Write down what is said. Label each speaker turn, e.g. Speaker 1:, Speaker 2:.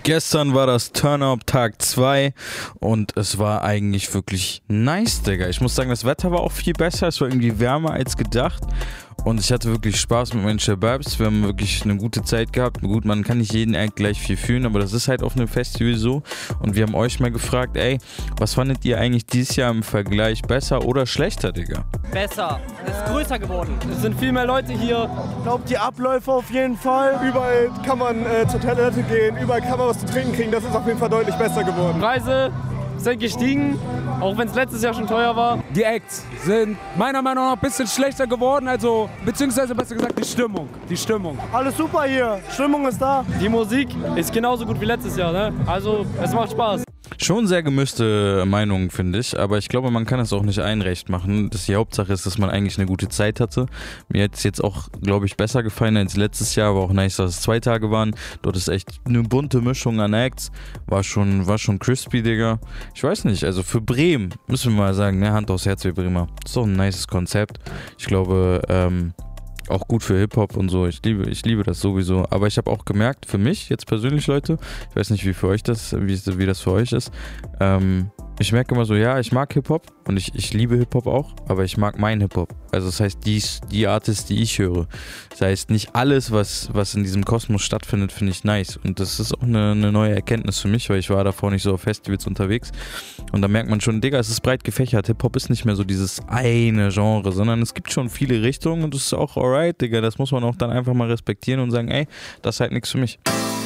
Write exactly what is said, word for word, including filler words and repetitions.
Speaker 1: Gestern war das Turn-Up Tag zwei und es war eigentlich wirklich nice, Digga. Ich muss sagen, das Wetter war auch viel besser, es war irgendwie wärmer als gedacht und ich hatte wirklich Spaß mit meinen Shababs. Wir haben wirklich eine gute Zeit gehabt. Gut, man kann nicht jeden Act gleich viel fühlen, aber das ist halt auf einem Festival so. Und wir haben euch mal gefragt, ey, was fandet ihr eigentlich dieses Jahr im Vergleich besser oder schlechter, Digga?
Speaker 2: Besser, es ist größer geworden. Es sind viel mehr Leute hier.
Speaker 3: Ich glaube, die Abläufe auf jeden Fall. Überall kann man äh, zur Toilette gehen, überall kann man was zu trinken kriegen. Das ist auf jeden Fall deutlich besser geworden.
Speaker 2: Preise sind gestiegen, auch wenn es letztes Jahr schon teuer war.
Speaker 4: Die Acts sind meiner Meinung nach ein bisschen schlechter geworden, also beziehungsweise besser gesagt die Stimmung. Die Stimmung.
Speaker 3: Alles super hier, Stimmung ist da.
Speaker 2: Die Musik ist genauso gut wie letztes Jahr, ne? Also es macht Spaß.
Speaker 1: Schon sehr gemischte Meinungen, finde ich, aber ich glaube, man kann es auch nicht allen recht machen. Das die Hauptsache ist, dass man eigentlich eine gute Zeit hatte. Mir hat es jetzt auch, glaube ich, besser gefallen als letztes Jahr, aber auch nice, dass es zwei Tage waren. Dort ist echt eine bunte Mischung an Acts. War schon, war schon crispy, Digga. Ich weiß nicht, also für Bremen, müssen wir mal sagen, ne, Hand aufs Herz, wir Bremer. Das ist doch ein nices Konzept. Ich glaube, ähm, auch gut für Hip-Hop und so. Ich liebe, ich liebe das sowieso. Aber ich habe auch gemerkt, für mich jetzt persönlich, Leute, ich weiß nicht, wie für euch das, wie, wie das für euch ist, ähm, ich merke immer so, ja, ich mag Hip-Hop und ich, ich liebe Hip-Hop auch, aber ich mag mein Hip-Hop. Also das heißt, die, die Artists, die ich höre. Das heißt, nicht alles, was, was in diesem Kosmos stattfindet, finde ich nice. Und das ist auch eine, eine neue Erkenntnis für mich, weil ich war davor nicht so auf Festivals unterwegs. Und da merkt man schon, Digga, es ist breit gefächert. Hip-Hop ist nicht mehr so dieses eine Genre, sondern es gibt schon viele Richtungen und das ist auch alright, Digga. Das muss man auch dann einfach mal respektieren und sagen, ey, das ist halt nichts für mich.